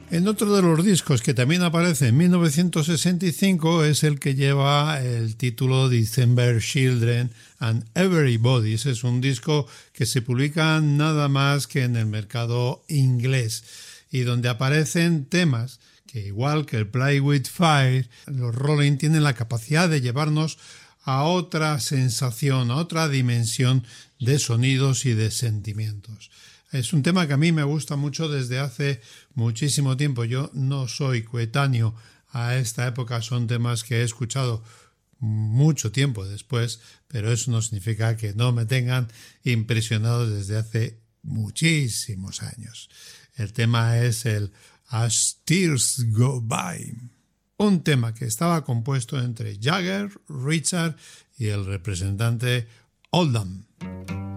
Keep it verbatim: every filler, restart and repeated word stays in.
En otro de los discos que también aparece en mil novecientos sesenta y cinco es el que lleva el título December Children and Everybody. Ese es un disco que se publica nada más que en el mercado inglés y donde aparecen temas que, igual que el Play With Fire, los Rolling tienen la capacidad de llevarnos a otra sensación, a otra dimensión de sonidos y de sentimientos. Es un tema que a mí me gusta mucho desde hace muchísimo tiempo. Yo no soy coetáneo a esta época, son temas que he escuchado mucho tiempo después, pero eso no significa que no me tengan impresionado desde hace muchísimos años. El tema es el As Tears Go By, un tema que estaba compuesto entre Jagger, Richard y el representante Oldham.